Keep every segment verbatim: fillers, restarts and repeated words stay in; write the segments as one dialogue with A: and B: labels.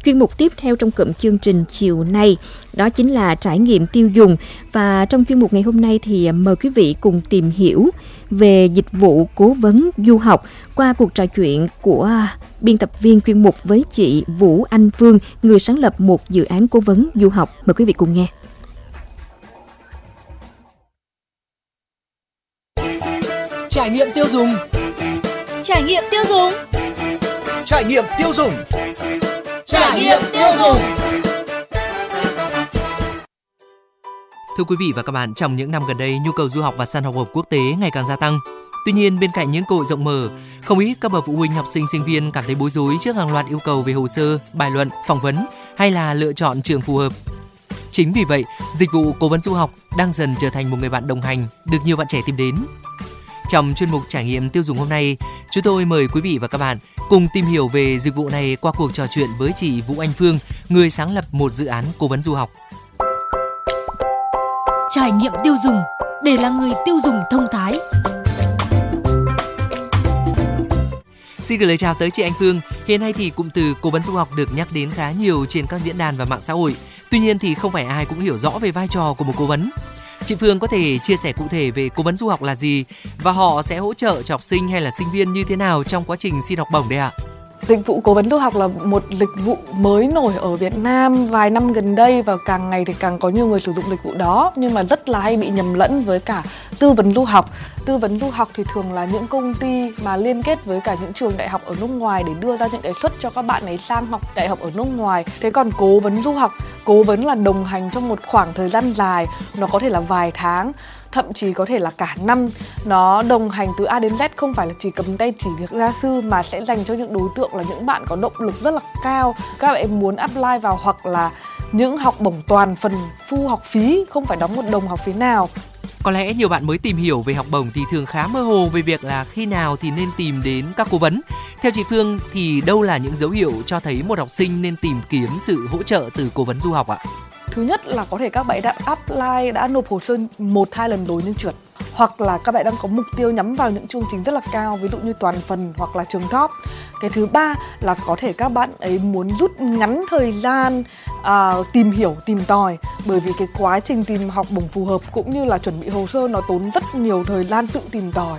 A: Chuyên mục tiếp theo trong cụm chương trình chiều nay đó chính là trải nghiệm tiêu dùng, và trong chuyên mục ngày hôm nay thì mời quý vị cùng tìm hiểu về dịch vụ cố vấn du học qua cuộc trò chuyện của biên tập viên chuyên mục với chị Vũ Anh Phương, người sáng lập một dự án cố vấn du học. Mời quý vị cùng nghe.
B: Trải nghiệm tiêu dùng.
C: Trải nghiệm tiêu dùng.
B: Trải nghiệm tiêu dùng. Trải nghiệm tiêu dùng.
D: Thưa quý vị và các bạn, trong những năm gần đây, nhu cầu du học và săn học bổng quốc tế ngày càng gia tăng. Tuy nhiên, bên cạnh những cơ hội rộng mở, không ít các bậc phụ huynh, học sinh, sinh viên cảm thấy bối rối trước hàng loạt yêu cầu về hồ sơ, bài luận, phỏng vấn hay là lựa chọn trường phù hợp. Chính vì vậy, dịch vụ cố vấn du học đang dần trở thành một người bạn đồng hành được nhiều bạn trẻ tìm đến. Trong chuyên mục trải nghiệm tiêu dùng hôm nay, chúng tôi mời quý vị và các bạn cùng tìm hiểu về dịch vụ này qua cuộc trò chuyện với chị Vũ Anh Phương, người sáng lập một dự án cố vấn du học.
C: Trải nghiệm tiêu dùng để là người tiêu dùng thông thái.
D: Xin gửi lời chào tới chị Anh Phương. Hiện nay thì cụm từ cố vấn du học được nhắc đến khá nhiều trên các diễn đàn và mạng xã hội. Tuy nhiên thì không phải ai cũng hiểu rõ về vai trò của một cố vấn. Chị Phương có thể chia sẻ cụ thể về cố vấn du học là gì và họ sẽ hỗ trợ cho học sinh hay là sinh viên như thế nào trong quá trình xin học bổng đây ạ?
E: Dịch vụ cố vấn du học là một dịch vụ mới nổi ở Việt Nam vài năm gần đây, và càng ngày thì càng có nhiều người sử dụng dịch vụ đó, nhưng mà rất là hay bị nhầm lẫn với cả tư vấn du học. Tư vấn du học thì thường là những công ty mà liên kết với cả những trường đại học ở nước ngoài để đưa ra những cái suất cho các bạn ấy sang học đại học ở nước ngoài. Thế còn cố vấn du học, cố vấn là đồng hành trong một khoảng thời gian dài, nó có thể là vài tháng, thậm chí có thể là cả năm. Nó đồng hành từ A đến Z, không phải là chỉ cầm tay chỉ việc gia sư, mà sẽ dành cho những đối tượng là những bạn có động lực rất là cao. Các bạn muốn apply vào, hoặc là những học bổng toàn phần full học phí, không phải đóng một đồng học phí nào.
D: Có lẽ nhiều bạn mới tìm hiểu về học bổng thì thường khá mơ hồ về việc là khi nào thì nên tìm đến các cố vấn. Theo chị Phương thì đâu là những dấu hiệu cho thấy một học sinh nên tìm kiếm sự hỗ trợ từ cố vấn du học ạ?
E: Thứ nhất là có thể các bạn đã apply, đã nộp hồ sơ một hai lần rồi nhưng trượt. Hoặc là các bạn đang có mục tiêu nhắm vào những chương trình rất là cao, ví dụ như toàn phần hoặc là trường top. Cái thứ ba là có thể các bạn ấy muốn rút ngắn thời gian uh, tìm hiểu, tìm tòi. Bởi vì cái quá trình tìm học bổng phù hợp cũng như là chuẩn bị hồ sơ nó tốn rất nhiều thời gian tự tìm tòi.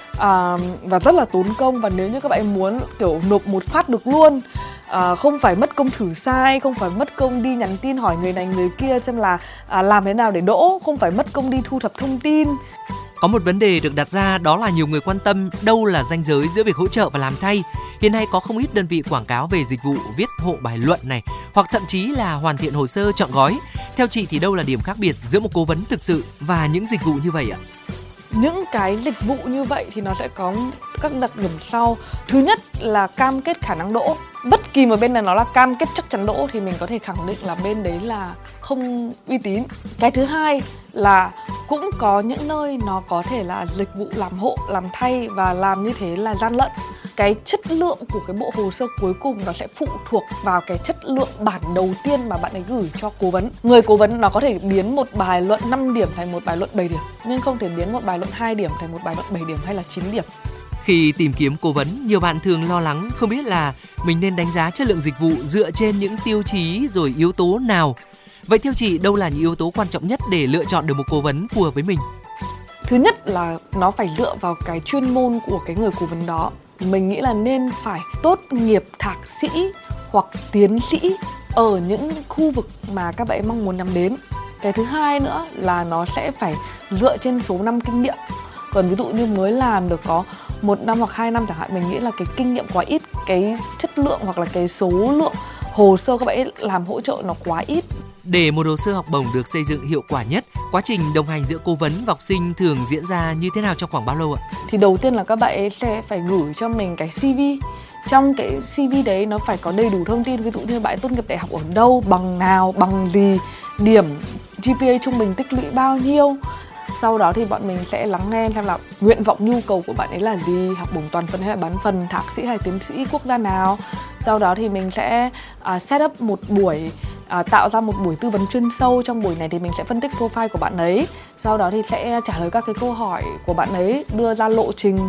E: À, và rất là tốn công, và nếu như các bạn muốn kiểu nộp một phát được luôn, à, không phải mất công thử sai, không phải mất công đi nhắn tin hỏi người này người kia xem là à, làm thế nào để đỗ, không phải mất công đi thu thập thông tin.
D: Có một vấn đề được đặt ra, đó là nhiều người quan tâm đâu là ranh giới giữa việc hỗ trợ và làm thay. Hiện nay có không ít đơn vị quảng cáo về dịch vụ viết hộ bài luận này, hoặc thậm chí là hoàn thiện hồ sơ trọn gói. Theo chị thì đâu là điểm khác biệt giữa một cố vấn thực sự và những dịch vụ như vậy ạ?
E: Những cái dịch vụ như vậy thì nó sẽ có các đặc điểm sau. Thứ nhất là cam kết khả năng đỗ. Bất kỳ một bên nào nó là cam kết chắc chắn đỗ thì mình có thể khẳng định là bên đấy là không uy tín. Cái thứ hai là cũng có những nơi nó có thể là dịch vụ làm hộ, làm thay, và làm như thế là gian lận. Cái chất lượng của cái bộ hồ sơ cuối cùng nó sẽ phụ thuộc vào cái chất lượng bản đầu tiên mà bạn ấy gửi cho cố vấn. Người cố vấn nó có thể biến một bài luận năm điểm thành một bài luận bảy điểm, nhưng không thể biến một bài luận hai điểm thành một bài luận bảy điểm hay là chín điểm.
D: Khi tìm kiếm cố vấn, nhiều bạn thường lo lắng không biết là mình nên đánh giá chất lượng dịch vụ dựa trên những tiêu chí rồi yếu tố nào. Vậy theo chị, đâu là những yếu tố quan trọng nhất để lựa chọn được một cố vấn phù hợp với mình?
E: Thứ nhất là nó phải dựa vào cái chuyên môn của cái người cố vấn đó. Mình nghĩ là nên phải tốt nghiệp thạc sĩ hoặc tiến sĩ ở những khu vực mà các bạn mong muốn nhắm đến. Cái thứ hai nữa là nó sẽ phải dựa trên số năm kinh nghiệm. Còn ví dụ như mới làm được có một năm hoặc hai năm chẳng hạn, mình nghĩ là cái kinh nghiệm quá ít, cái chất lượng hoặc là cái số lượng hồ sơ các bạn làm hỗ trợ nó quá ít.
D: Để một hồ sơ học bổng được xây dựng hiệu quả nhất, quá trình đồng hành giữa cố vấn và học sinh thường diễn ra như thế nào, trong khoảng bao lâu ạ?
E: Thì đầu tiên là các bạn ấy sẽ phải gửi cho mình cái xê vê. Trong cái xê vê đấy nó phải có đầy đủ thông tin, ví dụ như bạn ấy tốt nghiệp đại học ở đâu, bằng nào, bằng gì, điểm giê pê a trung bình tích lũy bao nhiêu. Sau đó thì bọn mình sẽ lắng nghe xem là nguyện vọng nhu cầu của bạn ấy là gì, học bổng toàn phần hay là bán phần, thạc sĩ hay tiến sĩ, quốc gia nào. Sau đó thì mình sẽ uh, set up một buổi, uh, tạo ra một buổi tư vấn chuyên sâu. Trong buổi này thì mình sẽ phân tích profile của bạn ấy. Sau đó thì sẽ trả lời các cái câu hỏi của bạn ấy, đưa ra lộ trình